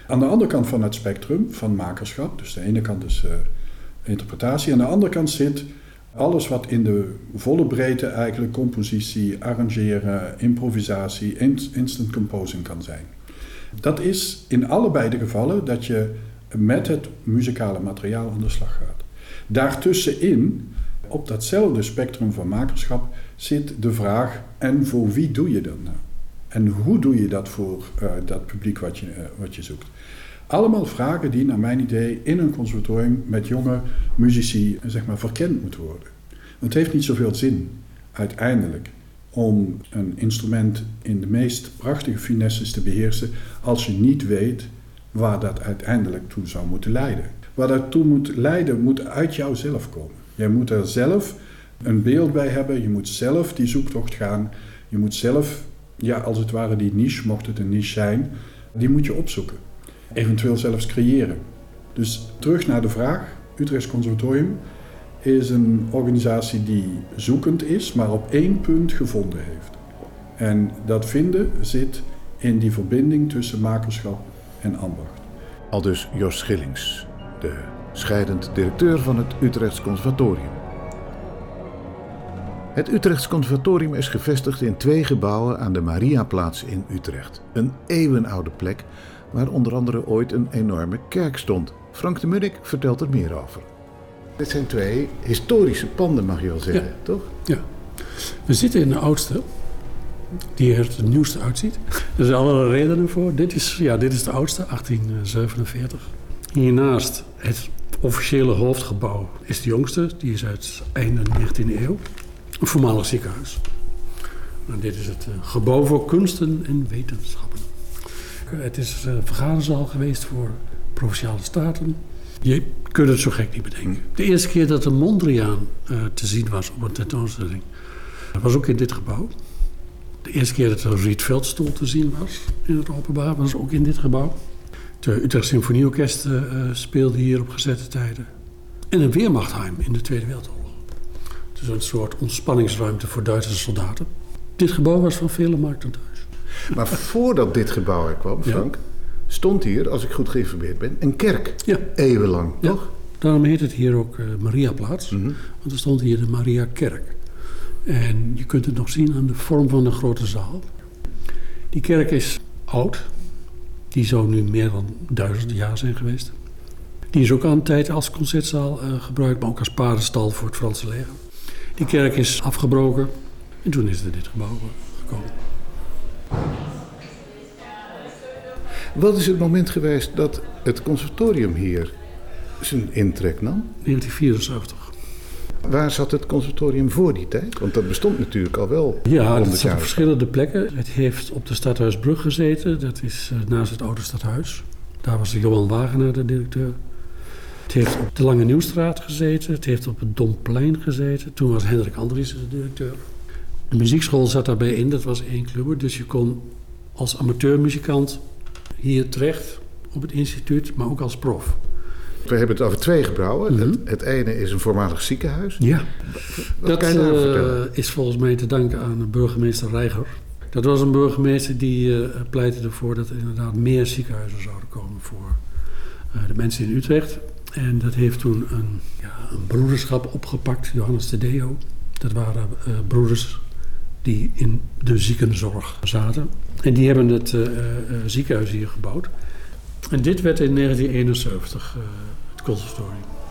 Aan de andere kant van het spectrum van makerschap, dus de ene kant is interpretatie, aan de andere kant zit alles wat in de volle breedte eigenlijk compositie, arrangeren, improvisatie, instant composing kan zijn. Dat is in allebei de gevallen dat je met het muzikale materiaal aan de slag gaat. Daartussenin, op datzelfde spectrum van makerschap, zit de vraag: en voor wie doe je dat nou? En hoe doe je dat voor dat publiek wat je zoekt? Allemaal vragen die naar mijn idee in een conservatorium met jonge muzici verkend moeten worden. Want het heeft niet zoveel zin uiteindelijk om een instrument in de meest prachtige finesses te beheersen als je niet weet waar dat uiteindelijk toe zou moeten leiden. Waar dat toe moet leiden moet uit jouzelf komen. Jij moet er zelf een beeld bij hebben, je moet zelf die zoektocht gaan, je moet zelf, als het ware die niche, mocht het een niche zijn, die moet je opzoeken. Eventueel zelfs creëren. Dus terug naar de vraag, Utrechts Conservatorium is een organisatie die zoekend is, maar op één punt gevonden heeft. En dat vinden zit in die verbinding tussen makerschap en ambacht. Aldus Jos Schillings, de scheidend directeur van het Utrechts Conservatorium. Het Utrechts Conservatorium is gevestigd in 2 gebouwen aan de Mariaplaats in Utrecht. Een eeuwenoude plek waar onder andere ooit een enorme kerk stond. Frank de Munnik vertelt er meer over. Dit zijn 2 historische panden, mag je wel zeggen, toch? Ja. We zitten in de oudste, die er het nieuwste uitziet. Er zijn allerlei redenen voor. Dit is de oudste, 1847. Hiernaast het officiële hoofdgebouw is de jongste. Die is uit einde 19e eeuw. Een voormalig ziekenhuis. En dit is het gebouw voor kunsten en wetenschappen. Het is een vergaderzaal geweest voor Provinciale Staten. Je kunt het zo gek niet bedenken. De eerste keer dat een Mondriaan te zien was op een tentoonstelling, was ook in dit gebouw. De eerste keer dat een Rietveldstoel te zien was in het openbaar, was ook in dit gebouw. Het Utrecht Symfonieorkest speelde hier op gezette tijden. En een Wehrmachtheim in de Tweede Wereldoorlog. Dus een soort ontspanningsruimte voor Duitse soldaten. Dit gebouw was van vele markten thuis. Maar voordat dit gebouw er kwam, Frank, stond hier, als ik goed geïnformeerd ben, een kerk. Ja. Eeuwenlang, toch? Ja. Daarom heet het hier ook Mariaplaats. Mm-hmm. Want er stond hier de Mariakerk. En je kunt het nog zien aan de vorm van de grote zaal. Die kerk is oud. Die zou nu meer dan 1000 jaar zijn geweest. Die is ook aan een tijd als concertzaal gebruikt, maar ook als paardenstal voor het Franse leger. Die kerk is afgebroken en toen is er dit gebouw gekomen. Wat is het moment geweest dat het conservatorium hier zijn intrek nam? 1974. Waar zat het conservatorium voor die tijd? Want dat bestond natuurlijk al wel. Ja, dat zat op verschillende plekken. Het heeft op de Stadhuisbrug gezeten. Dat is naast het oude stadhuis. Daar was Johan Wagenaar de directeur. Het heeft op de Lange Nieuwstraat gezeten. Het heeft op het Domplein gezeten. Toen was Hendrik Andriessen de directeur. De muziekschool zat daarbij in. Dat was 1 club. Dus je kon als amateurmuzikant hier terecht op het instituut, maar ook als prof. We hebben het over 2 gebouwen. Mm-hmm. Het ene is een voormalig ziekenhuis. Ja. Wat kan je daarover vertellen? Is volgens mij te danken aan burgemeester Reiger. Dat was een burgemeester die pleitte ervoor dat er inderdaad meer ziekenhuizen zouden komen voor de mensen in Utrecht. En dat heeft toen een broederschap opgepakt, Johannes de Deo. Dat waren broeders die in de ziekenzorg zaten. En die hebben het ziekenhuis hier gebouwd. En dit werd in 1971 het conservatorium.